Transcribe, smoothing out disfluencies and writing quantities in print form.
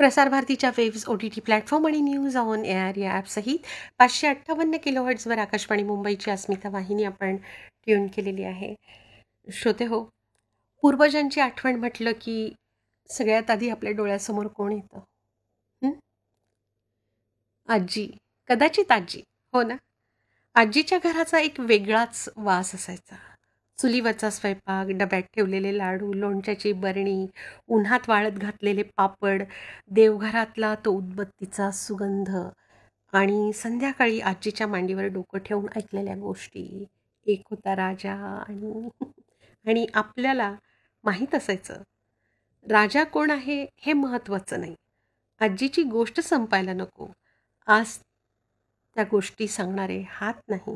प्रसार भारतीच्या waves OTT platform आणि न्यूज ऑन एअर या ॲपसहित 558 किलोहर्ट्झवर आकाशवाणी मुंबईची अस्मिता वाहिनी आपण ट्यून केलेली आहे. श्रोते हो, पूर्वजांची आठवण म्हटलं की सगळ्यात आधी आपल्या डोळ्यासमोर कोण येतं? हं? आजी. कदाचित आजी. हो ना? आजीच्या घराचा एक वेगळाच वास असायचा. चुलीवरचा स्वयंपाक, डब्यात ठेवलेले लाडू, लोणच्याची बरणी, उन्हात वाळत घातलेले पापड, देवघरातला तो उदबत्तीचा सुगंध आणि संध्याकाळी आजीच्या मांडीवर डोकं ठेवून ऐकलेल्या गोष्टी. एक होता राजा आणि आणि आपल्याला माहीत असायचं, राजा कोण आहे हे महत्त्वाचं नाही. आजीची गोष्ट संपायला नको. आज त्या गोष्टी सांगणारे हात नाही.